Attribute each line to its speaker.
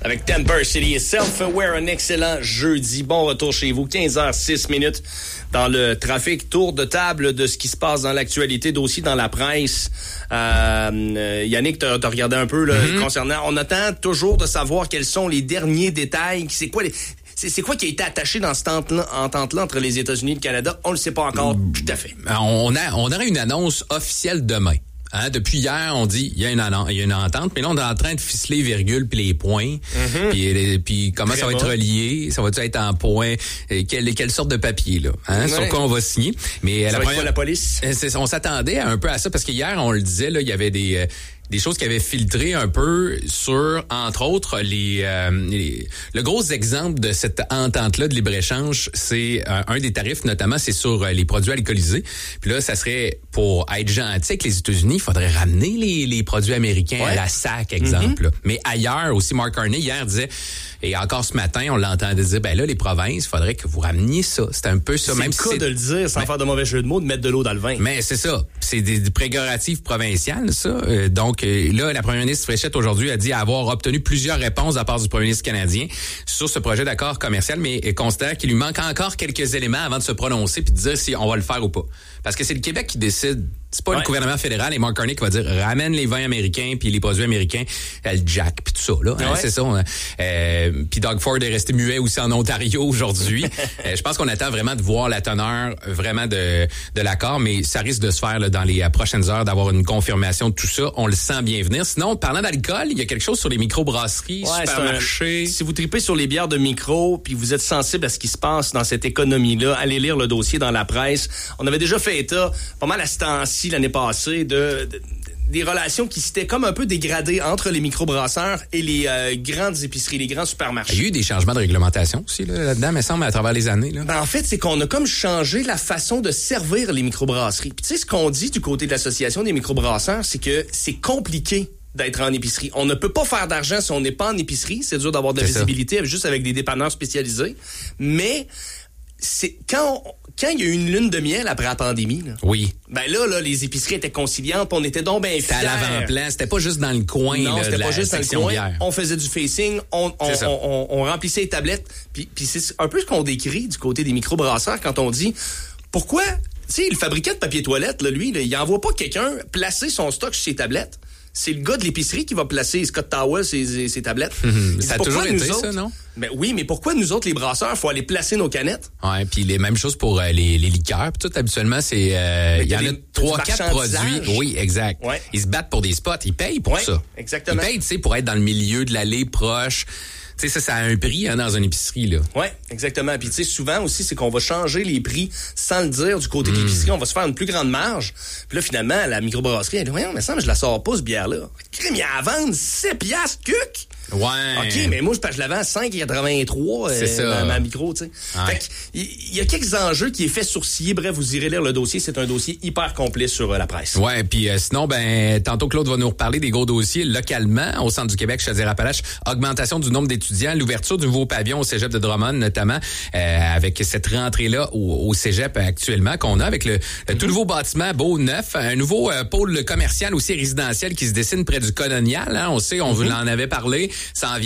Speaker 1: avec Temper City et Self-Aware, un excellent jeudi. Bon retour chez vous, 15h06 dans le trafic. Tour de table de ce qui se passe dans l'actualité, dossier dans la presse. Yannick, t'as regardé un peu là, concernant... On attend toujours de savoir quels sont les derniers détails. C'est quoi qui a été attaché dans cette entente-là entre les États-Unis et le Canada? On le sait pas encore tout à fait.
Speaker 2: On aurait une annonce officielle demain. Hein, depuis hier, on dit il y a une entente, mais là on est en train de ficeler les virgules puis les points, puis comment ça va être relié, ça va être en points, quelle sorte de papier là, hein, sur quoi on va signer. Mais
Speaker 1: ça va être quoi, la police?
Speaker 2: On s'attendait un peu à ça parce que hier on le disait là, il y avait des choses qui avaient filtré un peu sur, entre autres, le gros exemple de cette entente-là de libre-échange, c'est un des tarifs, notamment, c'est sur les produits alcoolisés. Puis là, ça serait, pour être gentil avec les États-Unis, il faudrait ramener les produits américains à la SAC, exemple. Là. Mais ailleurs, aussi, Mark Carney, hier, disait, et encore ce matin, on l'entendait dire, ben là, les provinces, il faudrait que vous rameniez ça. C'est un peu ça.
Speaker 1: C'est même le cas de le dire, sans faire de mauvais jeu de mots, de mettre de l'eau dans le vin.
Speaker 2: Mais c'est ça. C'est des prérogatives provinciales, ça. Donc, là, la première ministre Fréchette aujourd'hui a dit avoir obtenu plusieurs réponses de la part du premier ministre canadien sur ce projet d'accord commercial, mais considère qu'il lui manque encore quelques éléments avant de se prononcer puis de dire si on va le faire ou pas. Parce que c'est le Québec qui décide. C'est pas le gouvernement fédéral et Mark Carney qui va dire ramène les vins américains puis les produits américains, le Jack puis tout ça là, hein, c'est ça. Puis Doug Ford est resté muet aussi en Ontario aujourd'hui. Je pense qu'on attend vraiment de voir la teneur vraiment de l'accord, mais ça risque de se faire là, dans les prochaines heures d'avoir une confirmation de tout ça. On le sent bien venir. Sinon, parlant d'alcool, il y a quelque chose sur les microbrasseries, supermarchés.
Speaker 1: Si vous tripez sur les bières de micro puis vous êtes sensible à ce qui se passe dans cette économie-là, allez lire le dossier dans la presse. On avait déjà fait état pas mal à ce temps-ci l'année passée des relations qui s'étaient comme un peu dégradées entre les microbrasseurs et les grandes épiceries, les grands supermarchés.
Speaker 2: Il y a eu des changements de réglementation aussi là-dedans, me semble, à travers les années. Là.
Speaker 1: En fait, c'est qu'on a comme changé la façon de servir les microbrasseries. Puis tu sais, ce qu'on dit du côté de l'Association des microbrasseurs, c'est que c'est compliqué d'être en épicerie. On ne peut pas faire d'argent si on n'est pas en épicerie. C'est dur d'avoir de la visibilité juste avec des dépanneurs spécialisés. Mais c'est quand il y a eu une lune de miel après la pandémie, là, ben là, les épiceries étaient conciliantes, on était donc bien fiers.
Speaker 2: C'était à l'avant-plan, c'était pas juste dans le coin.
Speaker 1: Non, c'était pas juste dans le coin.
Speaker 2: Bière.
Speaker 1: On faisait du facing, on remplissait les tablettes. Puis c'est un peu ce qu'on décrit du côté des microbrasseurs quand on dit pourquoi, tu sais, le fabricant de papier toilette, là, lui, là, il envoie pas quelqu'un placer son stock sur ses tablettes. C'est le gars de l'épicerie qui va placer Scott Towel ses tablettes.
Speaker 2: Ça a toujours été ça, non?
Speaker 1: Ben oui, mais pourquoi nous autres, les brasseurs, faut aller placer nos canettes?
Speaker 2: Ouais, puis les mêmes choses pour les liqueurs. Puis tout, habituellement, c'est il y en a 3-4 produits. Oui, exact. Ouais. Ils se battent pour des spots. Ils payent pour ça.
Speaker 1: Exactement.
Speaker 2: Ils payent, tu sais, pour être dans le milieu de l'allée proche. Tu sais, ça a un prix hein, dans une épicerie, là.
Speaker 1: Oui, exactement. Puis tu sais, souvent aussi, c'est qu'on va changer les prix sans le dire du côté de l'épicerie. On va se faire une plus grande marge. Puis là, finalement, la microbrasserie, elle dit, voyons, mais ça, je la sors pas, cette bière-là. Crème, il y a à vendre 7 piastres, cuc!
Speaker 2: Ouais.
Speaker 1: OK, mais moi, je la vends à 5,83
Speaker 2: c'est ça.
Speaker 1: Dans ma micro, tu sais. Ouais. Fait qu'il y a quelques enjeux qui est fait sourciller. Bref, vous irez lire le dossier. C'est un dossier hyper complet sur la presse.
Speaker 2: Ouais, puis sinon, tantôt Claude va nous reparler des gros dossiers localement au centre du Québec, Chaudière-Appalaches. Augmentation du nombre d'étudiants, l'ouverture du nouveau pavillon au cégep de Drummond, notamment, avec cette rentrée-là au cégep actuellement qu'on a, avec le tout nouveau bâtiment beau neuf, un nouveau pôle commercial aussi résidentiel qui se dessine près du Colonial. Hein, on sait, on vous en avait parlé. Ça en vient